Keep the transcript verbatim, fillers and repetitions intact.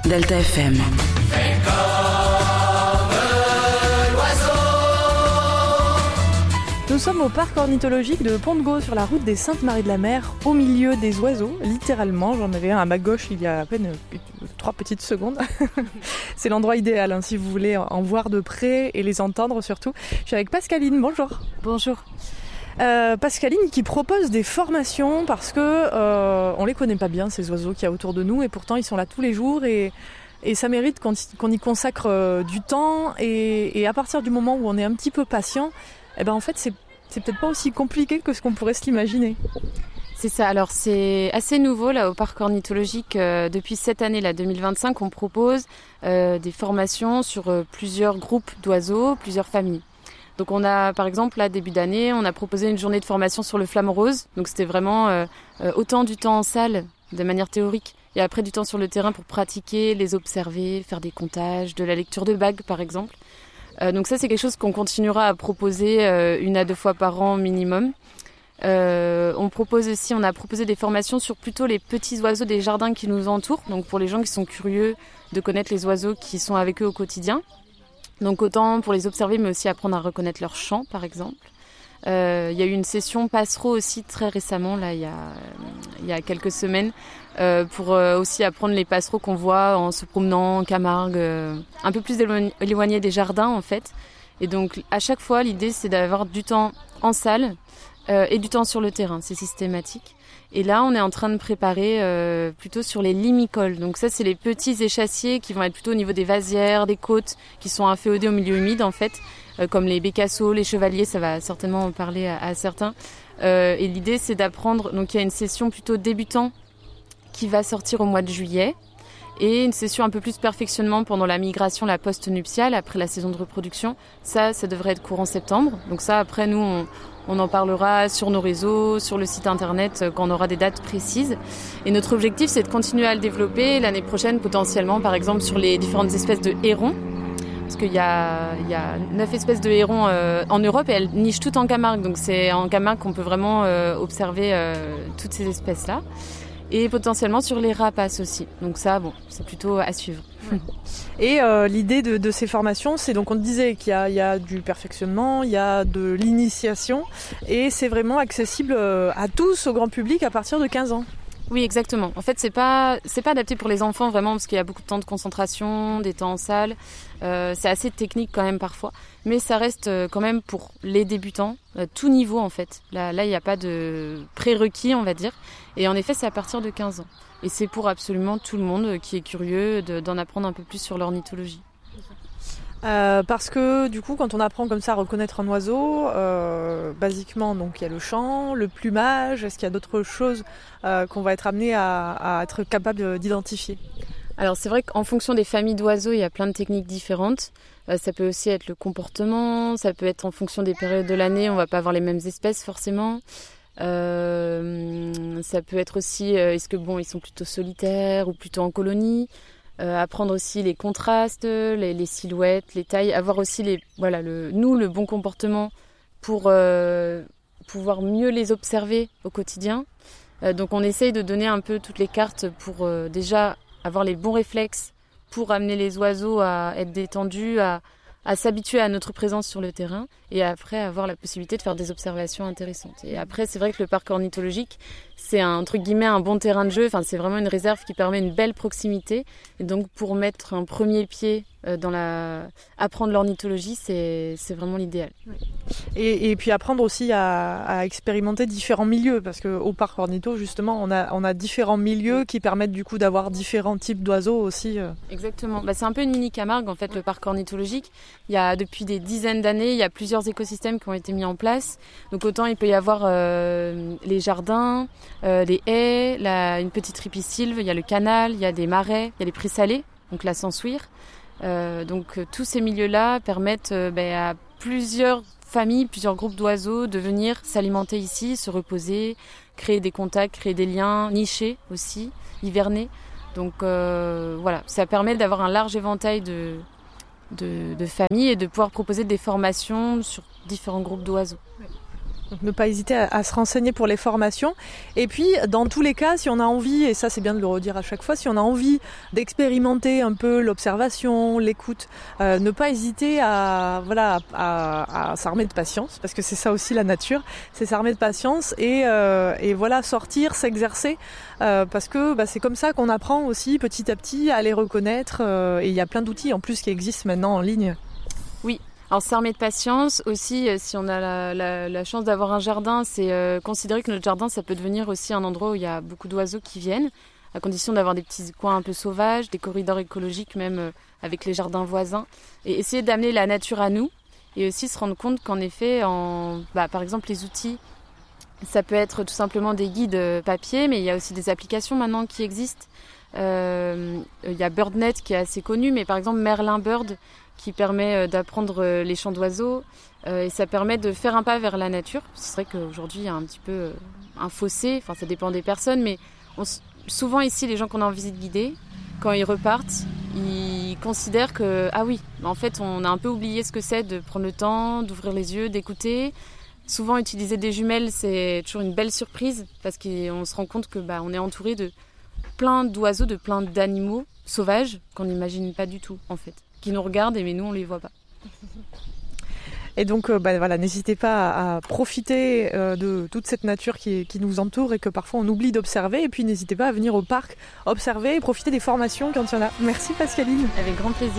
Delta F M. Nous sommes au parc ornithologique de Pont-de-Gau sur la route des Saintes-Maries-de-la-Mer, au milieu des oiseaux, littéralement. J'en avais un à ma gauche il y a à peine trois petites secondes. C'est l'endroit idéal hein, si vous voulez en voir de près et les entendre surtout. Je suis avec Pascaline, bonjour. Bonjour. Euh, Pascaline qui propose des formations parce que euh, on les connaît pas bien ces oiseaux qu'il y a autour de nous et pourtant ils sont là tous les jours et, et ça mérite qu'on, qu'on y consacre euh, du temps et, et à partir du moment où on est un petit peu patient, eh ben en fait c'est, c'est peut-être pas aussi compliqué que ce qu'on pourrait se l'imaginer. C'est ça, alors c'est assez nouveau là au parc ornithologique. Euh, depuis cette année, là, deux mille vingt-cinq, on propose euh, des formations sur euh, plusieurs groupes d'oiseaux, plusieurs familles. Donc on a par exemple là début d'année, on a proposé une journée de formation sur le flamme rose. Donc c'était vraiment euh, euh, autant du temps en salle de manière théorique et après du temps sur le terrain pour pratiquer, les observer, faire des comptages, de la lecture de bagues par exemple. Euh, donc ça c'est quelque chose qu'on continuera à proposer euh, une à deux fois par an minimum. Euh, on propose aussi, on a proposé des formations sur plutôt les petits oiseaux des jardins qui nous entourent. Donc pour les gens qui sont curieux de connaître les oiseaux qui sont avec eux au quotidien. Donc autant pour les observer, mais aussi apprendre à reconnaître leur chant, par exemple. Euh, il y a eu une session passereau aussi très récemment, là, il y a, il y a quelques semaines, euh, pour euh, aussi apprendre les passereaux qu'on voit en se promenant en Camargue, euh, un peu plus éloigné, éloigné des jardins, en fait. Et donc, à chaque fois, l'idée, c'est d'avoir du temps en salle euh, et du temps sur le terrain. C'est systématique. Et là, on est en train de préparer euh, plutôt sur les limicoles. Donc ça, c'est les petits échassiers qui vont être plutôt au niveau des vasières, des côtes, qui sont inféodés au milieu humide, en fait, euh, comme les bécassos, les chevaliers, ça va certainement en parler à, à certains. Euh, et l'idée, c'est d'apprendre... Donc il y a une session plutôt débutant qui va sortir au mois de juillet et une session un peu plus perfectionnement pendant la migration, la post-nuptiale, après la saison de reproduction. Ça, ça devrait être courant septembre. Donc ça, après, nous, on... On en parlera sur nos réseaux, sur le site internet quand on aura des dates précises. Et notre objectif, c'est de continuer à le développer l'année prochaine, potentiellement, par exemple, sur les différentes espèces de hérons. Parce qu'il y a, il y a neuf espèces de hérons euh, en Europe et elles nichent toutes en Camargue. Donc c'est en Camargue qu'on peut vraiment euh, observer euh, toutes ces espèces-là. Et potentiellement sur les rapaces aussi. Donc ça, bon, c'est plutôt à suivre. Et euh, l'idée de, de ces formations, c'est donc on disait qu'il y a, il y a du perfectionnement, il y a de l'initiation, et c'est vraiment accessible à tous, au grand public, à partir de quinze ans. Oui, exactement. En fait, c'est pas c'est pas adapté pour les enfants vraiment parce qu'il y a beaucoup de temps de concentration, des temps en salle. Euh, c'est assez technique quand même parfois, mais ça reste quand même pour les débutants, euh, tout niveau en fait. Là, là, il n'y a pas de prérequis, on va dire. Et en effet, c'est à partir de quinze ans. Et c'est pour absolument tout le monde qui est curieux de, d'en apprendre un peu plus sur l'ornithologie. Euh, parce que du coup, quand on apprend comme ça à reconnaître un oiseau, euh, basiquement, donc il y a le chant, le plumage. Est-ce qu'il y a d'autres choses euh, qu'on va être amené à, à être capable d'identifier ? Alors c'est vrai qu'en fonction des familles d'oiseaux, il y a plein de techniques différentes. Euh, ça peut aussi être le comportement, ça peut être en fonction des périodes de l'année, on va pas avoir les mêmes espèces forcément. Euh, ça peut être aussi, euh, est-ce que bon, ils sont plutôt solitaires ou plutôt en colonie. Euh, apprendre aussi les contrastes, les, les silhouettes, les tailles, avoir aussi les, voilà, le, nous le bon comportement pour euh, pouvoir mieux les observer au quotidien. Euh, donc on essaye de donner un peu toutes les cartes pour euh, déjà avoir les bons réflexes pour amener les oiseaux à être détendus, à, à s'habituer à notre présence sur le terrain et après avoir la possibilité de faire des observations intéressantes. Et après, c'est vrai que le parc ornithologique, c'est un, entre guillemets un bon terrain de jeu. Enfin, c'est vraiment une réserve qui permet une belle proximité. Et donc, pour mettre un premier pied dans la... apprendre l'ornithologie, c'est, c'est vraiment l'idéal. Et, et puis apprendre aussi à, à expérimenter différents milieux, parce qu'au parc ornitho, justement, on a, on a différents milieux qui permettent du coup d'avoir différents types d'oiseaux aussi. Exactement. Bah, c'est un peu une mini Camargue, en fait, le parc ornithologique. Il y a, depuis des dizaines d'années, il y a plusieurs écosystèmes qui ont été mis en place. Donc autant il peut y avoir euh, les jardins, euh, les haies, la, une petite ripisylve, il y a le canal, il y a des marais, il y a les prés salés, donc la Sansouire. Euh, donc euh, tous ces milieux-là permettent euh, bah, à plusieurs familles, plusieurs groupes d'oiseaux de venir s'alimenter ici, se reposer, créer des contacts, créer des liens, nicher aussi, hiverner. Donc euh, voilà, ça permet d'avoir un large éventail de, de, de familles et de pouvoir proposer des formations sur différents groupes d'oiseaux. Donc ne pas hésiter à, à se renseigner pour les formations. Et puis, dans tous les cas, si on a envie, et ça c'est bien de le redire à chaque fois, si on a envie d'expérimenter un peu l'observation, l'écoute, euh, ne pas hésiter à, voilà, à, à s'armer de patience, parce que c'est ça aussi la nature, c'est s'armer de patience et, euh, et voilà, sortir, s'exercer, euh, parce que bah, c'est comme ça qu'on apprend aussi petit à petit à les reconnaître. Euh, et il y a plein d'outils en plus qui existent maintenant en ligne. Oui. Alors s'armer de patience aussi, euh, si on a la, la, la chance d'avoir un jardin, c'est euh, considérer que notre jardin, ça peut devenir aussi un endroit où il y a beaucoup d'oiseaux qui viennent, à condition d'avoir des petits coins un peu sauvages, des corridors écologiques même euh, avec les jardins voisins, et essayer d'amener la nature à nous, et aussi se rendre compte qu'en effet, en, bah, par exemple les outils, ça peut être tout simplement des guides papier, mais il y a aussi des applications maintenant qui existent. Euh, il y a BirdNet qui est assez connu, mais par exemple Merlin Bird, qui permet d'apprendre les chants d'oiseaux euh, et ça permet de faire un pas vers la nature. C'est vrai qu'aujourd'hui il y a un petit peu un fossé, enfin ça dépend des personnes, mais on, souvent ici les gens qu'on a en visite guidée, quand ils repartent, ils considèrent que ah oui, en fait on a un peu oublié ce que c'est de prendre le temps, d'ouvrir les yeux, d'écouter. Souvent utiliser des jumelles c'est toujours une belle surprise parce qu'on se rend compte que bah, on est entouré de plein d'oiseaux, de plein d'animaux sauvages qu'on n'imagine pas du tout en fait, qui nous regardent mais nous on les voit pas. Et donc euh, bah, voilà, n'hésitez pas à, à profiter euh, de toute cette nature qui, qui nous entoure et que parfois on oublie d'observer, et puis n'hésitez pas à venir au parc observer et profiter des formations quand il y en a. Merci Pascaline. Avec grand plaisir.